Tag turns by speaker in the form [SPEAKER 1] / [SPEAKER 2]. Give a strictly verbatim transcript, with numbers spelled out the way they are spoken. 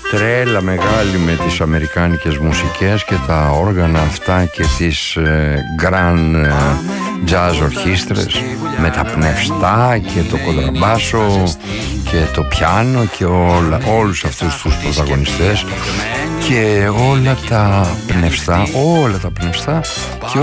[SPEAKER 1] τρέλα μεγάλη με τις αμερικάνικες μουσικές και τα όργανα αυτά και τις ε, grand ε, jazz ορχήστρες με τα πνευστά και το κοντραμπάσο και το πιάνο και όλα, όλους αυτούς τους πρωταγωνιστές και όλα τα πνευστά, όλα τα πνευστά και